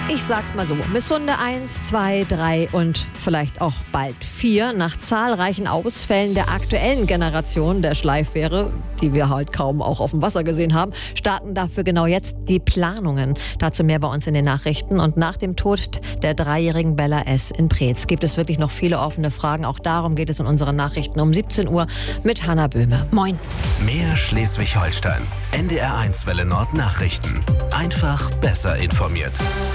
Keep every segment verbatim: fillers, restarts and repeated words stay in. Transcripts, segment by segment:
Ich sag's mal so, Misssunde eins, zwei, drei und vielleicht auch bald vier. Nach zahlreichen Ausfällen der aktuellen Generation der Schleiffähre, die wir halt kaum auch auf dem Wasser gesehen haben, starten dafür genau jetzt die Planungen. Dazu mehr bei uns in den Nachrichten. Und nach dem Tod der dreijährigen Bella S. in Preetz gibt es wirklich noch viele offene Fragen. Auch darum geht es in unseren Nachrichten um siebzehn Uhr mit Hanna Böhme. Moin. Mehr Schleswig-Holstein. N D R eins Welle Nord Nachrichten. Einfach besser informiert.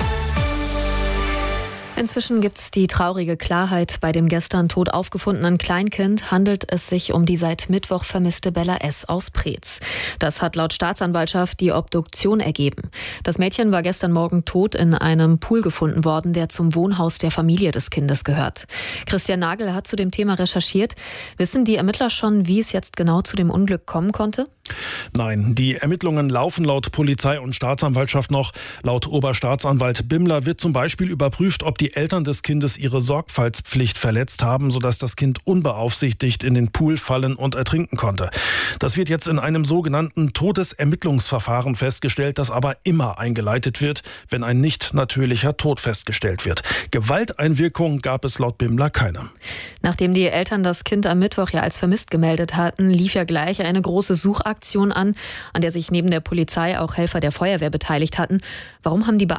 Inzwischen gibt es die traurige Klarheit. Bei dem gestern tot aufgefundenen Kleinkind handelt es sich um die seit Mittwoch vermisste Bella S. aus Preetz. Das hat laut Staatsanwaltschaft die Obduktion ergeben. Das Mädchen war gestern Morgen tot in einem Pool gefunden worden, der zum Wohnhaus der Familie des Kindes gehört. Christian Nagel hat zu dem Thema recherchiert. Wissen die Ermittler schon, wie es jetzt genau zu dem Unglück kommen konnte? Nein, die Ermittlungen laufen laut Polizei und Staatsanwaltschaft noch. Laut Oberstaatsanwalt Bimmler wird zum Beispiel überprüft, ob die Eltern des Kindes ihre Sorgfaltspflicht verletzt haben, sodass das Kind unbeaufsichtigt in den Pool fallen und ertrinken konnte. Das wird jetzt in einem sogenannten Todesermittlungsverfahren festgestellt, das aber immer eingeleitet wird, wenn ein nicht natürlicher Tod festgestellt wird. Gewalteinwirkung gab es laut Bimmler keine. Nachdem die Eltern das Kind am Mittwoch ja als vermisst gemeldet hatten, lief ja gleich eine große Suchaktion an, an der sich neben der Polizei auch Helfer der Feuerwehr beteiligt hatten. Warum haben die Beamten